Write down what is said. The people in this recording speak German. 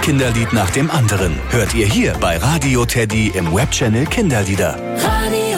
Kinderlied nach dem anderen hört ihr hier bei Radio Teddy im Webchannel Kinderlieder. Radio